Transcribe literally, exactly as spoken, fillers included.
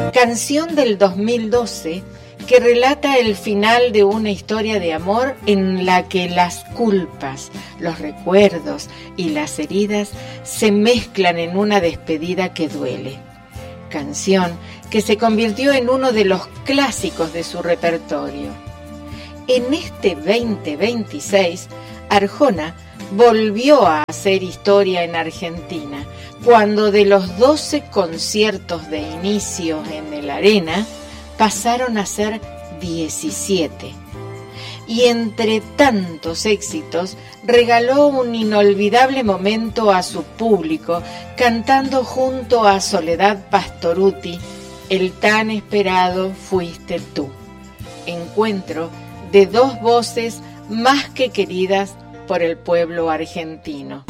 Canción del dos mil doce que relata el final de una historia de amor en la que las culpas, los recuerdos y las heridas se mezclan en una despedida que duele. Canción que se convirtió en uno de los clásicos de su repertorio. En este veinte veintiséis, Arjona volvió a hacer historia en Argentina, cuando de los doce conciertos de inicio en el Arena, pasaron a ser diecisiete. Y entre tantos éxitos, regaló un inolvidable momento a su público, cantando junto a Soledad Pastorutti, el tan esperado Fuiste tú. Encuentro de dos voces más que queridas por el pueblo argentino.